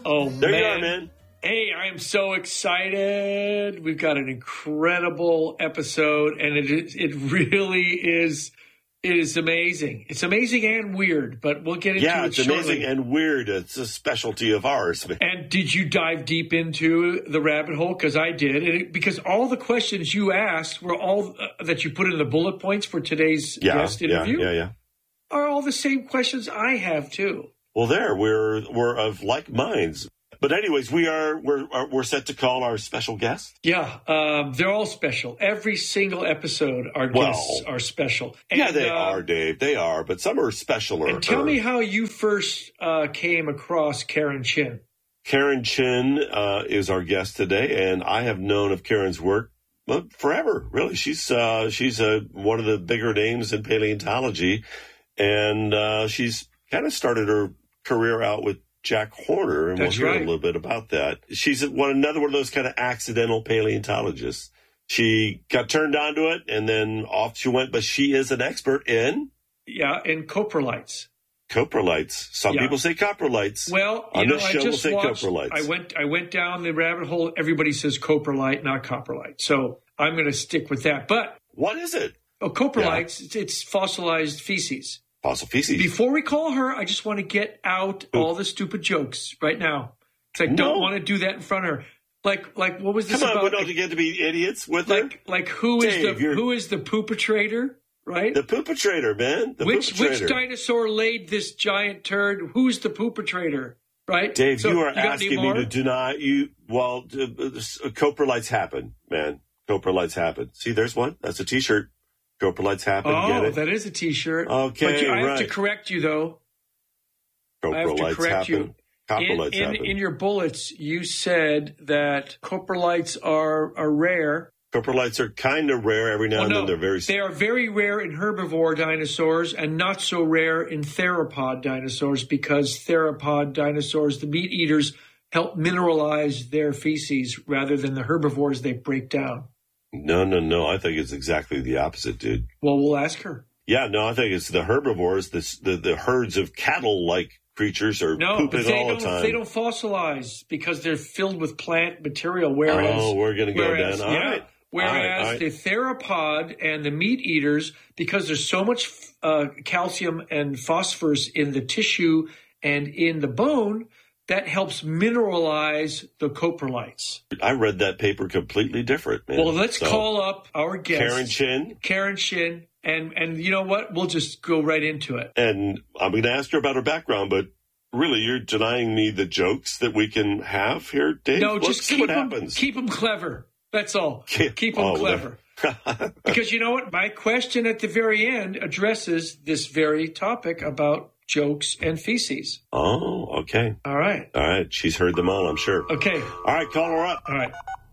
Oh, there you are, man. Hey, I am so excited. We've got an incredible episode, and it really is. It is amazing. It's amazing and weird, but we'll get into it shortly. Yeah, it's amazing and weird. It's a specialty of ours. And did you dive deep into the rabbit hole? Because I did. Because all the questions you asked were all that you put in the bullet points for today's guest interview. Yeah. Are all the same questions I have too. Well, we're of like minds. But anyways, we're set to call our special guest. Yeah, they're all special. Every single episode, our guests are special. And, they are, Dave. They are, but some are specialer. And tell me how you first came across Karen Chin. Karen Chin is our guest today, and I have known of Karen's work forever. Really, she's one of the bigger names in paleontology, and she's kind of started her career out with Jack Horner, and we'll hear a little bit about that. She's another one of those kind of accidental paleontologists. She got turned on to it, and then off she went, but she is an expert in... Yeah, in coprolites. Coprolites. Some people say coprolites. Well, on this show, we'll say coprolites. I went down the rabbit hole. Everybody says coprolite, not coprolite. So I'm going to stick with that. But... What is it? Oh, coprolites, it's fossilized feces. Fossil feces. Before we call her, I just want to get out all the stupid jokes right now. Because I don't want to do that in front of her. Like what was this about? Come on, we don't get to be idiots with her. Like who is the poopatrator, right? The poopatrator, man. Which dinosaur laid this giant turd? Who's the poopatrator, right? Dave, you are asking me to deny you. Well, coprolites happen, man. Coprolites happen. See, there's one. That's a T-shirt. Coprolites happen. Oh, get it? That is a T-shirt. Okay, but I have to correct you, though. Coprolites happen. Coprolites happen. In your bullets, you said that coprolites are rare. Coprolites are kind of rare. Every now and then they're very... They are very rare in herbivore dinosaurs and not so rare in theropod dinosaurs because theropod dinosaurs, the meat eaters, help mineralize their feces rather than the herbivores they break down. No. I think it's exactly the opposite, dude. Well, we'll ask her. Yeah, no, I think it's the herbivores, the herds of cattle-like creatures are pooping all the time. They don't fossilize because they're filled with plant material, whereas... we're going to go down. All right. Whereas the theropod and the meat eaters, because there's so much calcium and phosphorus in the tissue and in the bone, that helps mineralize the coprolites. I read that paper completely different, man. Well, let's call up our guest. Karen Chin. And you know what? We'll just go right into it. And I'm going to ask her about her background, but really, you're denying me the jokes that we can have here, Dave? No, just keep them clever. That's all. Keep them clever. Because you know what? My question at the very end addresses this very topic about jokes and feces. Oh, okay. All right. She's heard them all, I'm sure. Okay. All right, call her up. All right.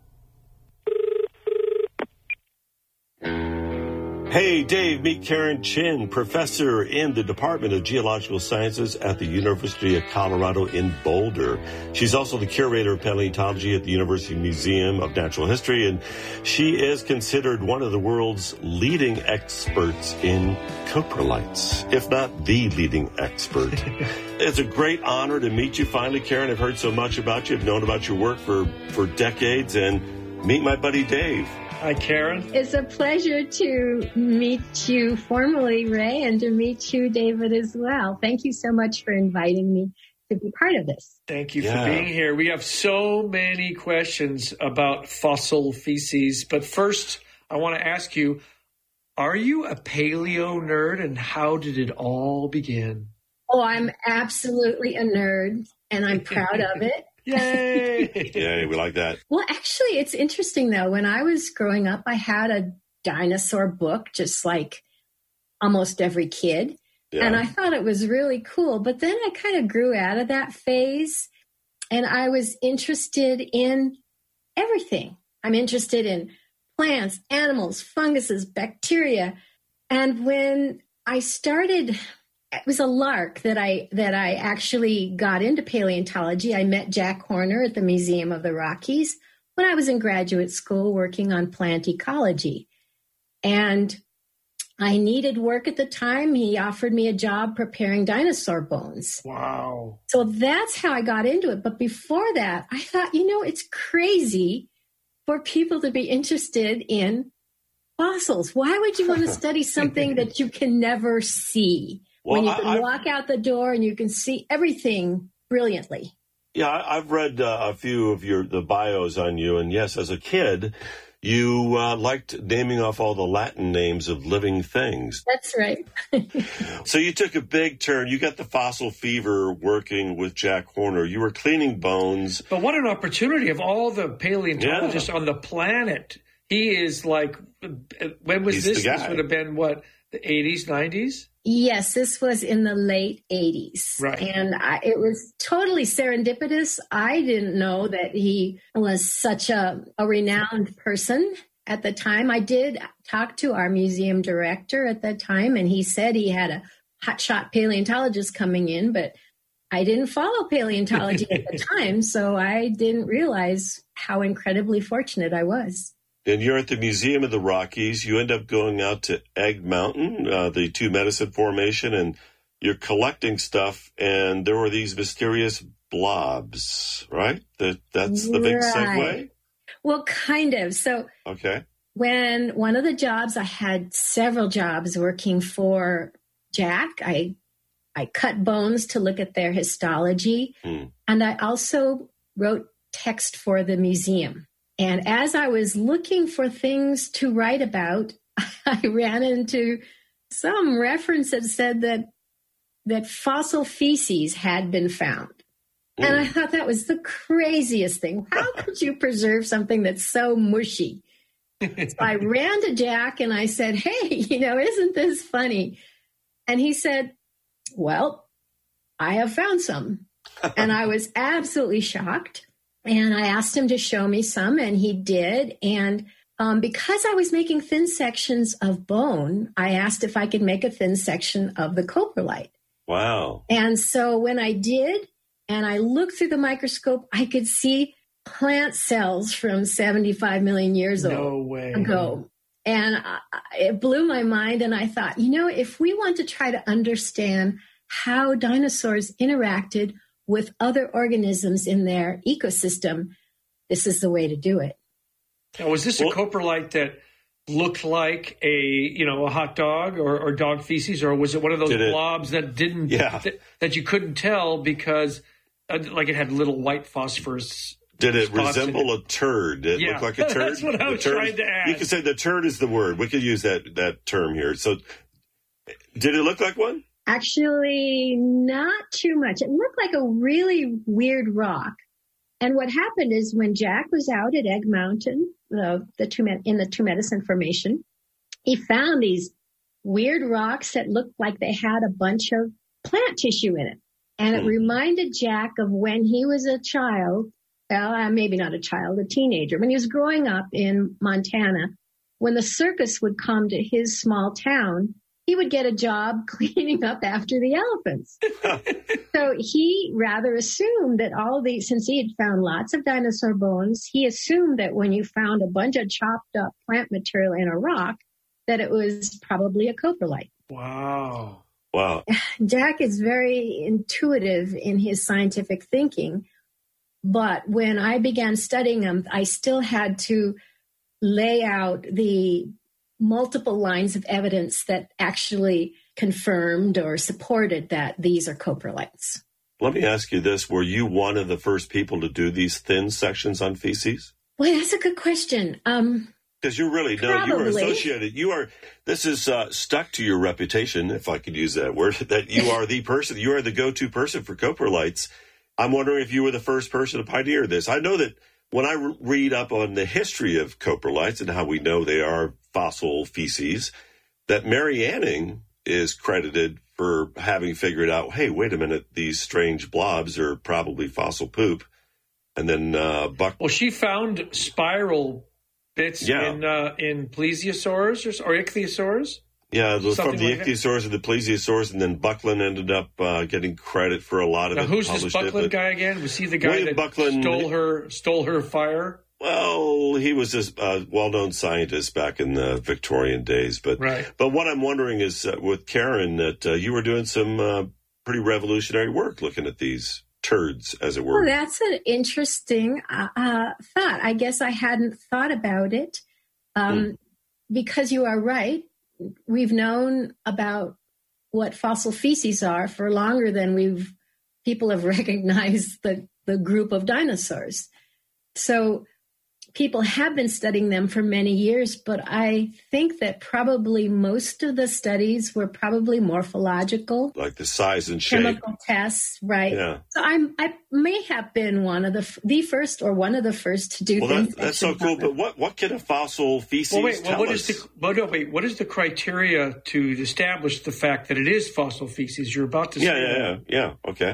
Hey, Dave, meet Karen Chin, professor in the Department of Geological Sciences at the University of Colorado in Boulder. She's also the curator of paleontology at the University Museum of Natural History, and she is considered one of the world's leading experts in coprolites, if not the leading expert. It's a great honor to meet you finally, Karen. I've heard so much about you. I've known about your work for decades, and meet my buddy Dave. Hi, Karen. It's a pleasure to meet you formally, Ray, and to meet you, David, as well. Thank you so much for inviting me to be part of this. Thank you for being here. We have so many questions about fossil feces, but first I want to ask you, are you a paleo nerd, and how did it all begin? Oh, I'm absolutely a nerd, and I'm proud of it. Yay! Yay, we like that. Well, actually, it's interesting, though. When I was growing up, I had a dinosaur book, just like almost every kid. Yeah. And I thought it was really cool. But then I kind of grew out of that phase, and I was interested in everything. I'm interested in plants, animals, funguses, bacteria. And when I started... It was a lark that I actually got into paleontology. I met Jack Horner at the Museum of the Rockies when I was in graduate school working on plant ecology. And I needed work at the time. He offered me a job preparing dinosaur bones. Wow. So that's how I got into it. But before that, I thought, it's crazy for people to be interested in fossils. Why would you want to study something that you can never see when you can walk out the door and you can see everything brilliantly? Yeah, I've read a few of the bios on you. And yes, as a kid, you liked naming off all the Latin names of living things. That's right. So you took a big turn. You got the fossil fever working with Jack Horner. You were cleaning bones. But what an opportunity of all the paleontologists on the planet. He is like, when was this? This would have been, what, the 80s, 90s? Yes, this was in the late 80s. Right. And it was totally serendipitous. I didn't know that he was such a renowned person at the time. I did talk to our museum director at that time, and he said he had a hotshot paleontologist coming in, but I didn't follow paleontology at the time, so I didn't realize how incredibly fortunate I was. And you're at the Museum of the Rockies. You end up going out to Egg Mountain, the Two Medicine Formation, and you're collecting stuff. And there were these mysterious blobs, right? That's the big segue? Well, kind of. So okay. When one of the jobs, I had several jobs working for Jack. I cut bones to look at their histology. And I also wrote text for the museum. And as I was looking for things to write about, I ran into some reference that said that fossil feces had been found. And I thought that was the craziest thing. How could you preserve something that's so mushy? So I ran to Jack and I said, hey, isn't this funny? And he said, well, I have found some. And I was absolutely shocked. And I asked him to show me some, and he did. And because I was making thin sections of bone, I asked if I could make a thin section of the coprolite. Wow. And so when I did, and I looked through the microscope, I could see plant cells from 75 million years ago. And it blew my mind. And I thought, if we want to try to understand how dinosaurs interacted with other organisms in their ecosystem, this is the way to do it. Now, was this a coprolite that looked like a hot dog or dog feces, or was it one of those blobs that didn't that you couldn't tell because like it had little white phosphorus? Did it resemble a turd? Did it look like a turd? That's what I was trying to ask. You could say the turd is the word. We could use that term here. So did it look like one? Actually, not too much. It looked like a really weird rock. And what happened is when Jack was out at Egg Mountain, in the Two Medicine Formation, he found these weird rocks that looked like they had a bunch of plant tissue in it. And it reminded Jack of when he was a child, maybe not a child, a teenager, when he was growing up in Montana, when the circus would come to his small town, he would get a job cleaning up after the elephants. So he rather assumed that since he had found lots of dinosaur bones, he assumed that when you found a bunch of chopped up plant material in a rock, that it was probably a coprolite. Wow. Jack is very intuitive in his scientific thinking. But when I began studying him, I still had to lay out the multiple lines of evidence that actually confirmed or supported that these are coprolites. Let me ask you this. Were you one of the first people to do these thin sections on feces? Well, that's a good question. Because you really know you were associated. This is stuck to your reputation, if I could use that word, that you are the person, you are the go-to person for coprolites. I'm wondering if you were the first person to pioneer this. I know that when I read up on the history of coprolites and how we know they are fossil feces, that Mary Anning is credited for having figured out, hey, wait a minute, these strange blobs are probably fossil poop. And then Well, she found spiral bits in plesiosaurs or ichthyosaurs. Yeah, from the ichthyosaurs and the plesiosaurs, and then Buckland ended up getting credit for a lot of it. Now, who's this Buckland guy again? Was he the guy that stole her fire? Well, he was a well-known scientist back in the Victorian days. But what I'm wondering is with Karen that you were doing some pretty revolutionary work looking at these turds, as it were. Well, that's an interesting thought. I guess I hadn't thought about it because you are right. We've known about what fossil feces are for longer than people have recognized the group of dinosaurs. So people have been studying them for many years, but I think that probably most of the studies were probably morphological. Like the size and shape. Chemical tests, right. Yeah. So I may have been one of the first or one of the first to do things. That's so cool, but what can a fossil feces tell us? What is the criteria to establish the fact that it is fossil feces? You're about to say. Yeah, okay.